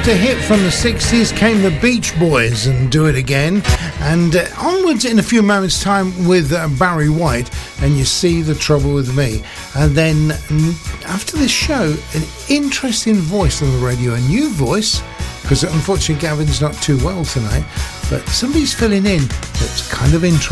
After hit from the 60s came the Beach Boys and Do It Again, and onwards in a few moments time with Barry White and You See the Trouble With Me. And then after this show, an interesting voice on the radio, a new voice, because unfortunately Gavin's not too well tonight, but somebody's filling in that's kind of interesting.